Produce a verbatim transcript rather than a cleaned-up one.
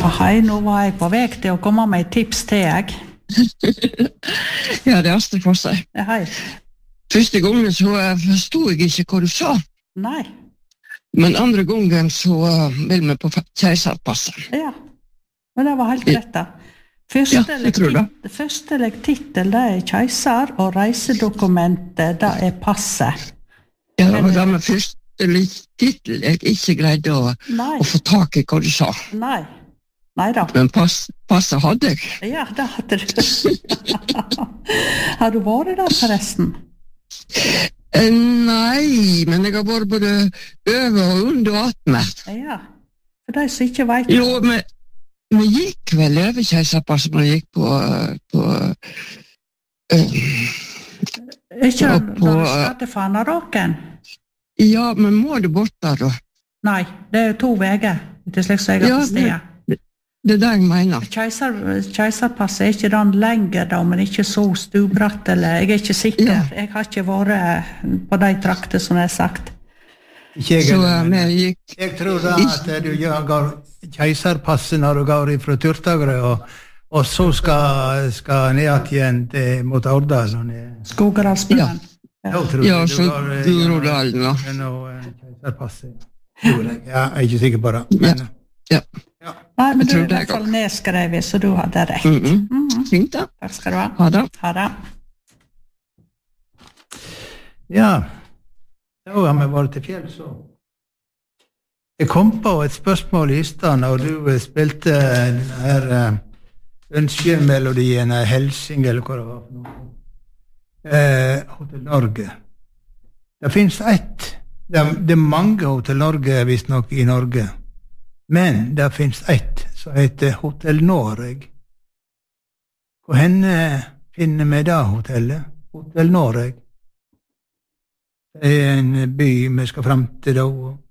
Hei, nå var jeg på vei til å komme med et tips til jeg. Ja, det er Astrid for seg. Ja, hei. Første gangen så forstod jeg ikke hva du sa. Nei. Men andre gangen så vil vi på keiserpasset. Ja, men det var helt rett da. Første, Ja, jeg tror det. tit- første legtittel, det er keiser, og reisedokumentet, det er passet. Ja, det var det med første litt titel jeg ikke greide å, Nei, å få tak i hva du sa. nei, nei da. Men pass, passet hadde jeg. Ja, det hadde du. Har du vært der forresten? Eh, Nei, men jeg har vært både over og under og attmed. Ja, for de som ikke vet. Jo, men vi gikk vel over keiserpasset, men vi gikk på, på øh, Ikke ja, når på, du starter Fanaråken? ja, men må du bort der da? Nei, det er jo to veger, til slik som jeg har Ja, forstått. det, det er det jeg mener. Keiser, keiserpasset er ikke den lenger da, men ikke så stubratt, eller jeg er ikke sikker. Ja. Jeg har ikke vært på de trakter som jeg har sagt. Ikke jeg, Så heller, øh, men vi gikk, jeg tror da at du jager keiserpasset når du går fra Tyrtagre, og, og så skal, skal ned igjen til, mot Orda. Sånn, Skogeralsbøen. jeg tror ja, du så går, eh, Groruddalen, ja. gjennom, eh, keiserpasset. Tror jeg. Ja, jeg er ikke sikker på det. Men, Ja. ja. Nei, men Jeg du tror er i det er hvert fall nedskrevet, så du hadde rett. Mhm. Mhm. Fint da. Takk skal du ha. Ha det. Ha det. Ja, da har vi vært til fjell, så. Jeg kom på et spørsmål i stedet når du eh, spilte denne her eh, ønskemelodien, eh, Helsing, eller hva det var for noe. Eh, Hotel Norge. Det finnes ett, det er, det er mange Hotel Norge, visst nok, i Norge. Men det finnes ett som heter Hotel Noreg. Hvor henne finner vi da hotellet? Hotel Noreg. Det er en by vi skal frem til da.